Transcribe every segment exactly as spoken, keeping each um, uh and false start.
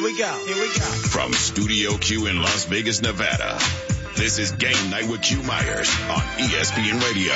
Here we go. Here we go. From Studio Q in Las Vegas, Nevada, this is Game Night with Q Myers on E S P N Radio.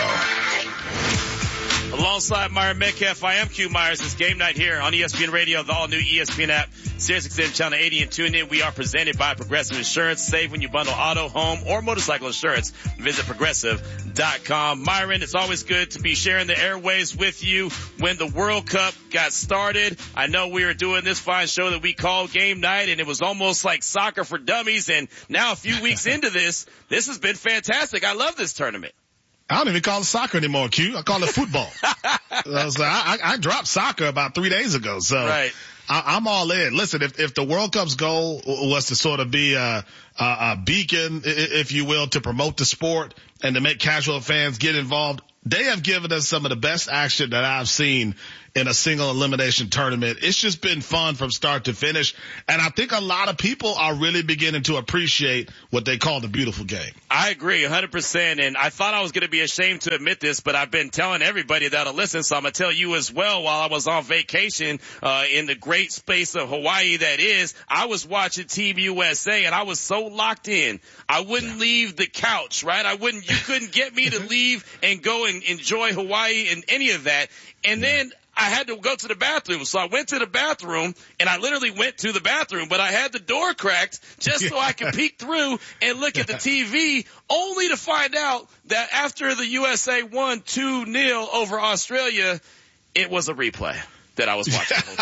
Alongside Myron Metcalf, I am Q Myers. It's Game Night here on E S P N Radio, the all-new E S P N app, SiriusXM Channel eighty, and tune in. We are presented by Progressive Insurance. Save when you bundle auto, home, or motorcycle insurance. Visit progressive dot com. Myron, it's always good to be sharing the airwaves with you. When the World Cup got started, I know we were doing this fine show that we call Game Night, and it was almost like soccer for dummies. And now a few weeks into this, this has been fantastic. I love this tournament. I don't even call it soccer anymore, Q. I call it football. I, was like, I, I dropped soccer about three days ago, so right. I, I'm all in. Listen, if, if the World Cup's goal was to sort of be a, a, a beacon, if you will, to promote the sport and to make casual fans get involved, they have given us some of the best action that I've seen in a single elimination tournament. It's just been fun from start to finish. And I think a lot of people are really beginning to appreciate what they call the beautiful game. I agree one hundred percent. And I thought I was going to be ashamed to admit this, but I've been telling everybody that'll listen. So I'm going to tell you as well. While I was on vacation, uh, in the great space of Hawaii that is, I was watching Team U S A and I was so locked in. I wouldn't leave the couch, right? I wouldn't, you couldn't get me to leave and go and enjoy Hawaii and any of that. And then I had to go to the bathroom. So I went to the bathroom and I literally went to the bathroom, but I had the door cracked just so I could peek through and look at the T V, only to find out that after the U S A won two nil over Australia, it was a replay that I was watching the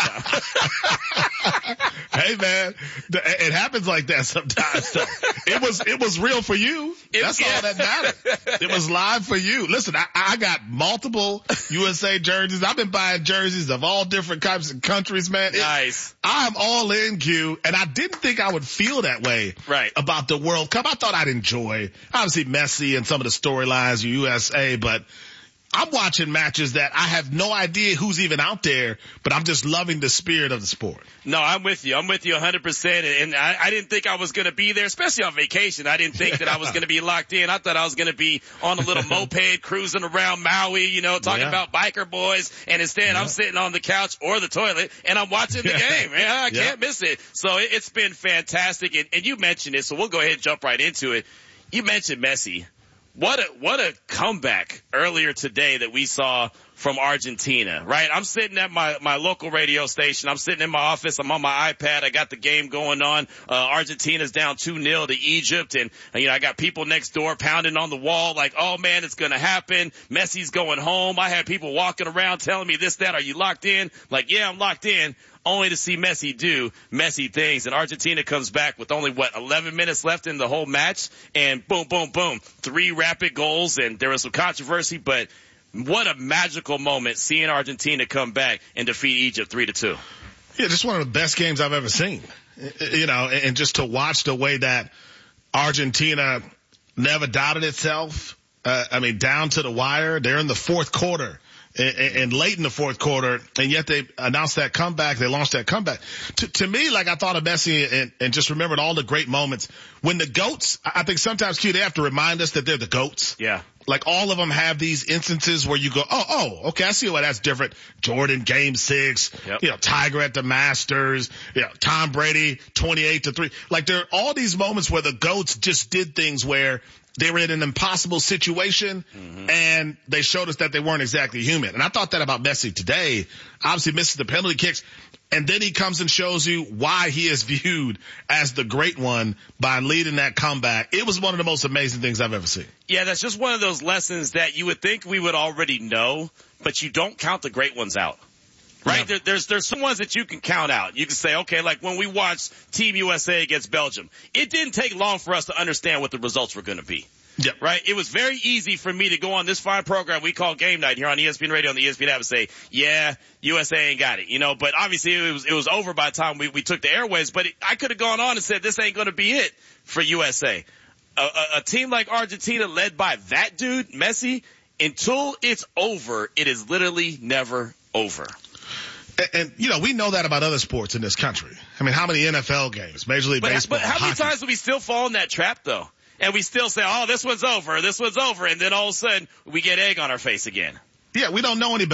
whole time. Hey man, it happens like that sometimes. So it was, it was real for you. It, That's yeah. all that mattered. It was live for you. Listen, I, I got multiple U S A jerseys. I've been buying jerseys of all different types of countries, man. It, nice. I'm all in, Q, and I didn't think I would feel that way right. about the World Cup. I thought I'd enjoy, obviously, Messi and some of the storylines, U S A, but I'm watching matches that I have no idea who's even out there, but I'm just loving the spirit of the sport. No, I'm with you. I'm with you one hundred percent. And I, I didn't think I was going to be there, especially on vacation. I didn't think that I was going to be locked in. I thought I was going to be on a little moped cruising around Maui, you know, talking yeah. about biker boys. And instead, yeah. I'm sitting on the couch or the toilet and I'm watching the game. Man, I yeah. can't miss it. So it, it's been fantastic. And, and you mentioned it, so we'll go ahead and jump right into it. You mentioned Messi. What a, what a comeback earlier today that we saw from Argentina, right? I'm sitting at my, my local radio station. I'm sitting in my office. I'm on my iPad. I got the game going on. Uh, Argentina's down two nil to Egypt. And, you know, I got people next door pounding on the wall like, oh man, it's going to happen. Messi's going home. I had people walking around telling me this, that. Are you locked in? Like, yeah, I'm locked in. Only to see Messi do Messi things. And Argentina comes back with only, what, eleven minutes left in the whole match. And boom, boom, boom. Three rapid goals. And there was some controversy, but what a magical moment seeing Argentina come back and defeat Egypt three to two. Yeah, just one of the best games I've ever seen. You know, and just to watch the way that Argentina never doubted itself. Uh, I mean, down to the wire. They're in the fourth quarter. And late in the fourth quarter, and yet they announced that comeback. They launched that comeback. To, to me, like I thought of Messi and, and just remembered all the great moments. When the GOATs, I think sometimes, Q, they have to remind us that they're the GOATs. Yeah. Like all of them have these instances where you go, oh, oh, okay, I see why that's different. Jordan, game six, yep. you know, Tiger at the Masters, you know, Tom Brady, twenty-eight to three. Like there are all these moments where the GOATs just did things where they were in an impossible situation, mm-hmm. and they showed us that they weren't exactly human. And I thought that about Messi today. Obviously misses the penalty kicks, and then he comes and shows you why he is viewed as the great one by leading that comeback. It was one of the most amazing things I've ever seen. Yeah, that's just one of those lessons that you would think we would already know, but you don't count the great ones out. Right? Yeah. There, there's, there's some ones that you can count out. You can say, okay, like when we watched Team U S A against Belgium, it didn't take long for us to understand what the results were going to be. Yeah. Right? It was very easy for me to go on this fine program we call Game Night here on E S P N Radio and the E S P N app and say, yeah, U S A ain't got it, you know, but obviously it was, it was over by the time we, we took the airwaves, but it, I could have gone on and said, this ain't going to be it for U S A. A, a, a team like Argentina led by that dude, Messi, until it's over, it is literally never over. And, and, you know, we know that about other sports in this country. I mean, how many N F L games, Major League but, Baseball, But how hockey? many times do we still fall in that trap, though? And we still say, oh, this one's over, this one's over, and then all of a sudden we get egg on our face again. Yeah, we don't know any better.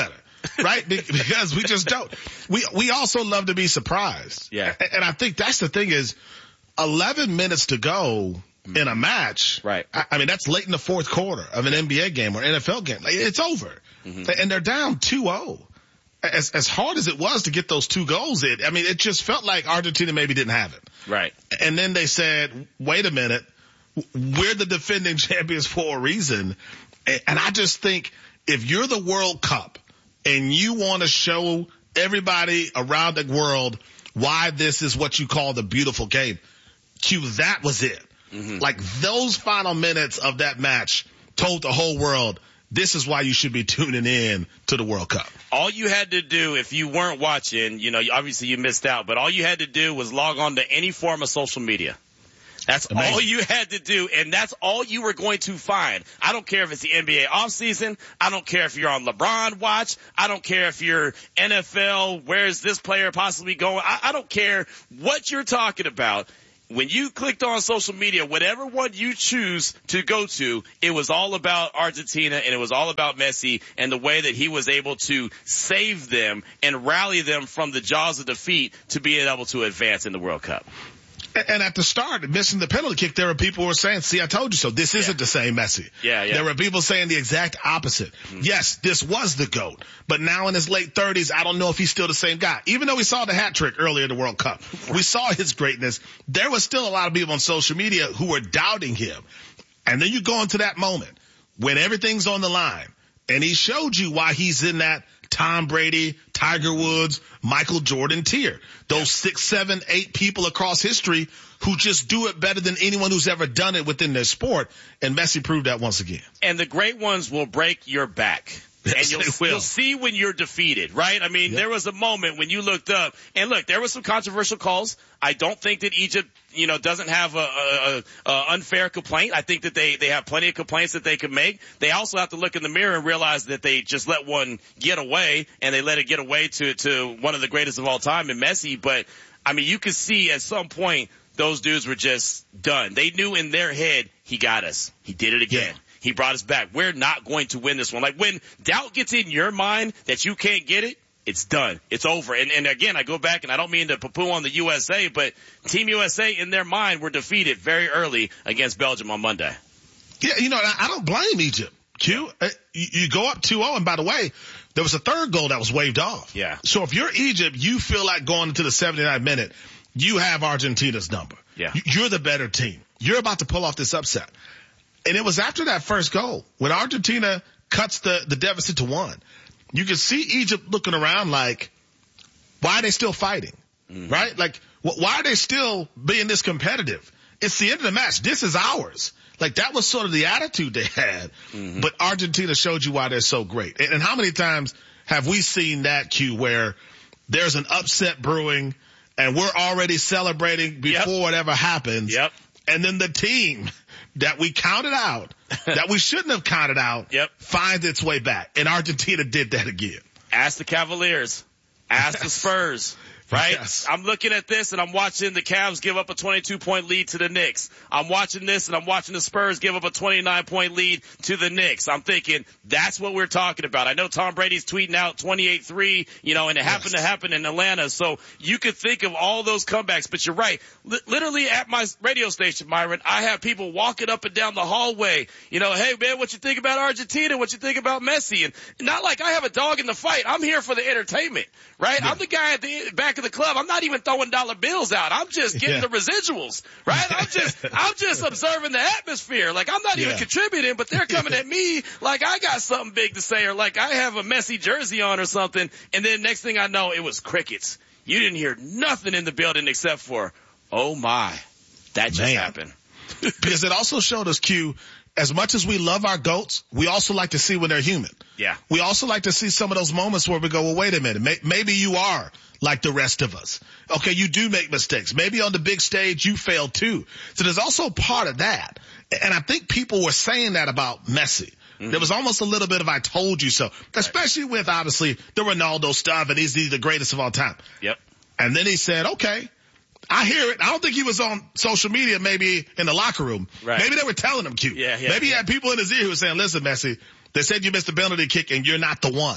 right? Because we just don't. We, we also love to be surprised. Yeah. And I think that's the thing is eleven minutes to go in a match. Right. I, I mean, that's late in the fourth quarter of an N B A game or N F L game. Like, it's over. Mm-hmm. And they're down two oh. As, as hard as it was to get those two goals in, I mean, it just felt like Argentina maybe didn't have it. Right. And then they said, wait a minute, we're the defending champions for a reason. And I just think if you're the World Cup and you want to show everybody around the world why this is what you call the beautiful game, Q, that was it. Mm-hmm. Like those final minutes of that match told the whole world, this is why you should be tuning in to the World Cup. All you had to do, if you weren't watching, you know, obviously you missed out, but all you had to do was log on to any form of social media. That's Amazing. All you had to do, and that's all you were going to find. I don't care if it's the N B A offseason. I don't care if you're on LeBron watch. I don't care if you're N F L, where's this player possibly going. I, I don't care what you're talking about. When you clicked on social media, whatever one you choose to go to, it was all about Argentina and it was all about Messi and the way that he was able to save them and rally them from the jaws of defeat to be able to advance in the World Cup. And at the start, missing the penalty kick, there were people who were saying, see, I told you so. This isn't yeah. the same Messi. Yeah, yeah. There were people saying the exact opposite. Mm-hmm. Yes, this was the GOAT. But now in his late thirties, I don't know if he's still the same guy. Even though we saw the hat trick earlier in the World Cup, we saw his greatness. There was still a lot of people on social media who were doubting him. And then you go into that moment when everything's on the line. And he showed you why he's in that Tom Brady, Tiger Woods, Michael Jordan tier. Those yeah. six, seven, eight people across history who just do it better than anyone who's ever done it within their sport. And Messi proved that once again. And the great ones will break your back. Yes, and you'll, you'll see when you're defeated, right? I mean, yep. there was a moment when you looked up, and look, there were some controversial calls. I don't think that Egypt, you know, doesn't have a, a, a unfair complaint. I think that they, they have plenty of complaints that they could make. They also have to look in the mirror and realize that they just let one get away, and they let it get away to, to one of the greatest of all time in Messi. But, I mean, you could see at some point those dudes were just done. They knew in their head, he got us. He did it again. Yeah. He brought us back. We're not going to win this one. Like when doubt gets in your mind that you can't get it, it's done. It's over. And, and again, I go back and I don't mean to poo-poo on the U S A, but Team U S A in their mind were defeated very early against Belgium on Monday. Yeah, you know, I don't blame Egypt. Q, yeah. you, you go up two oh, and by the way, there was a third goal that was waved off. Yeah. So if you're Egypt, you feel like going into the seventy-ninth minute, you have Argentina's number. Yeah. You're the better team. You're about to pull off this upset. And it was after that first goal, when Argentina cuts the, the deficit to one, you could see Egypt looking around like, why are they still fighting? Mm-hmm. Right? Like, wh- why are they still being this competitive? It's the end of the match. This is ours. Like, that was sort of the attitude they had. Mm-hmm. But Argentina showed you why they're so great. And, and how many times have we seen that, Q, where there's an upset brewing and we're already celebrating before yep. it ever happens. Yep. And then the team that we counted out, that we shouldn't have counted out, yep. finds its way back. And Argentina did that again. Ask the Cavaliers. Ask yes. the Spurs. Right? Yes. I'm looking at this and I'm watching the Cavs give up a twenty-two point lead to the Knicks. I'm watching this and I'm watching the Spurs give up a twenty-nine point lead to the Knicks. I'm thinking that's what we're talking about. I know Tom Brady's tweeting out twenty-eight three, you know, and it yes. happened to happen in Atlanta. So you could think of all those comebacks, but you're right. L- literally at my radio station, Myron, I have people walking up and down the hallway, you know, hey man, what you think about Argentina? What you think about Messi? And not like I have a dog in the fight. I'm here for the entertainment, right? Yeah. I'm the guy at the back of the club. I'm not even throwing dollar bills out. I'm just getting yeah. the residuals, right? I'm just, I'm just observing the atmosphere. Like I'm not yeah. even contributing, but they're coming at me like I got something big to say or like I have a Messi jersey on or something. And then next thing I know, it was crickets. You didn't hear nothing in the building except for, oh my, that just Man. happened. Because it also showed us, Q, as much as we love our GOATs, we also like to see when they're human. Yeah. We also like to see some of those moments where we go, well, wait a minute. May- maybe you are like the rest of us. Okay, you do make mistakes. Maybe on the big stage you fail too. So there's also part of that. And I think people were saying that about Messi. Mm-hmm. There was almost a little bit of I told you so, especially with obviously the Ronaldo stuff and he's the greatest of all time. Yep. And then he said, okay, I hear it. I don't think he was on social media, maybe in the locker room. Right. Maybe they were telling him, Q. Yeah, yeah, maybe he yeah. had people in his ear who were saying, listen, Messi, they said you missed a penalty kick and you're not the one.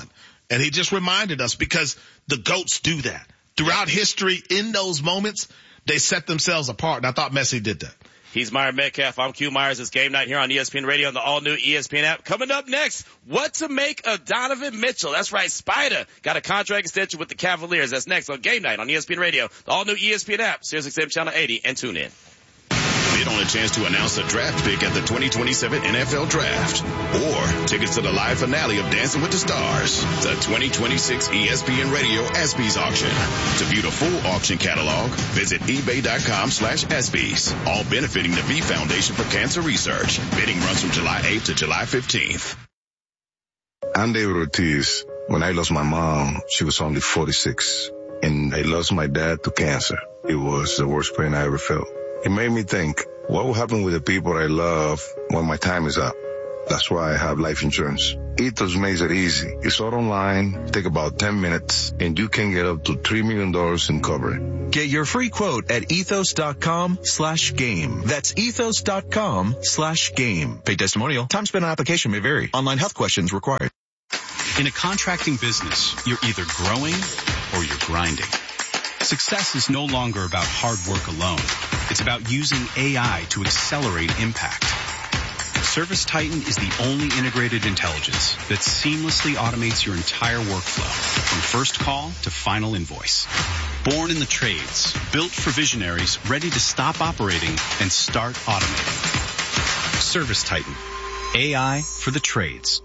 And he just reminded us because the GOATs do that. Throughout history, in those moments, they set themselves apart. And I thought Messi did that. He's Myron Metcalf. I'm Q Myers. It's Game Night here on E S P N Radio and the all-new E S P N app. Coming up next, what to make of Donovan Mitchell. That's right, Spider got a contract extension with the Cavaliers. That's next on Game Night on E S P N Radio, the all-new E S P N app, Sirius X M Channel eighty, and tune in. Bid on a chance to announce a draft pick at the twenty twenty-seven N F L Draft. Or tickets to the live finale of Dancing with the Stars. The twenty twenty-six E S P N Radio ESPYs auction. To view the full auction catalog, visit ebay.com slash ESPYs. All benefiting the V Foundation for Cancer Research. Bidding runs from July eighth to July fifteenth. I'm David Ortiz. When I lost my mom, she was only forty-six. And I lost my dad to cancer. It was the worst pain I ever felt. It made me think, what will happen with the people I love when my time is up? That's why I have life insurance. Ethos makes it easy. It's all online, take about ten minutes, and you can get up to three million dollars in coverage. Get your free quote at ethos.com slash game. That's ethos.com slash game. Paid testimonial. Time spent on application may vary. Online health questions required. In a contracting business, you're either growing or you're grinding. Success is no longer about hard work alone. It's about using A I to accelerate impact. ServiceTitan is the only integrated intelligence that seamlessly automates your entire workflow, from first call to final invoice. Born in the trades, built for visionaries ready to stop operating and start automating. ServiceTitan, A I for the trades.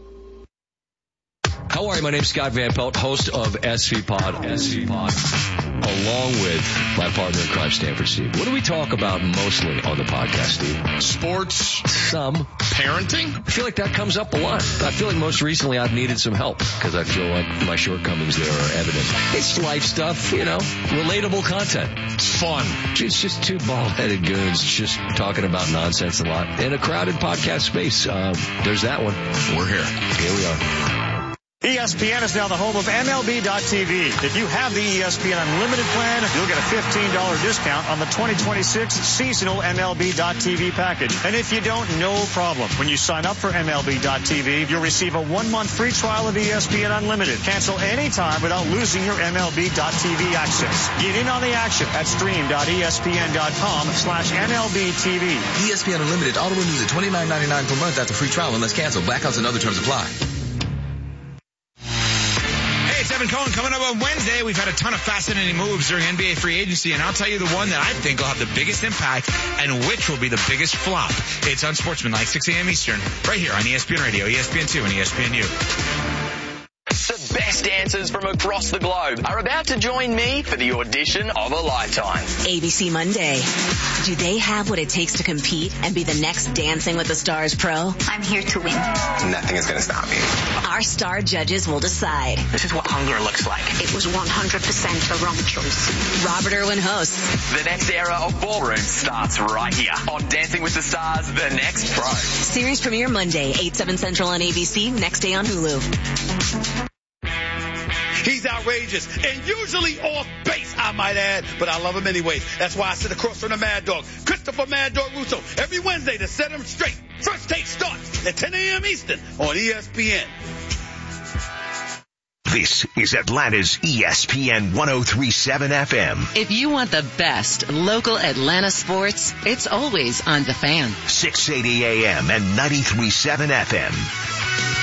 How are you? My name's Scott Van Pelt, host of S V Pod, S V Pod, along with my partner in crime, Stanford Steve. What do we talk about mostly on the podcast, Steve? Sports. Some. Parenting. I feel like that comes up a lot. I feel like most recently I've needed some help because I feel like my shortcomings there are evident. It's life stuff, you know, relatable content. It's fun. It's just two bald-headed goons just talking about nonsense a lot in a crowded podcast space. Uh, there's that one. We're here. Here we are. E S P N is now the home of M L B dot T V. If you have the E S P N Unlimited plan, you'll get a fifteen dollars discount on the twenty twenty-six seasonal M L B dot T V package. And if you don't, no problem. When you sign up for M L B dot T V, you'll receive a one-month free trial of E S P N Unlimited. Cancel anytime without losing your M L B dot T V access. Get in on the action at stream.espn.com slash MLBTV. E S P N Unlimited auto renews at twenty-nine ninety-nine per month after free trial unless canceled. Blackouts and other terms apply. It's Evan Cohen coming up on Wednesday. We've had a ton of fascinating moves during N B A free agency, and I'll tell you the one that I think will have the biggest impact and which will be the biggest flop. It's Unsportsmanlike, six a.m. Eastern, right here on E S P N Radio, E S P N two, and E S P N U. The best dancers from across the globe are about to join me for the audition of a lifetime. A B C Monday. Do they have what it takes to compete and be the next Dancing with the Stars pro? I'm here to win. Nothing is going to stop me. Our star judges will decide. This is what hunger looks like. It was one hundred percent a wrong choice. Robert Irwin hosts. The next era of ballroom starts right here on Dancing with the Stars, The Next Pro. Series premiere Monday, eight, seven Central on A B C, next day on Hulu. He's outrageous and usually off base, I might add, but I love him anyways. That's why I sit across from the Mad Dog, Christopher Mad Dog Russo, every Wednesday to set him straight. First Take starts at ten a.m. Eastern on E S P N. This is Atlanta's E S P N one oh three point seven F M. If you want the best local Atlanta sports, it's always on The Fan. six eighty A M and ninety-three point seven F M.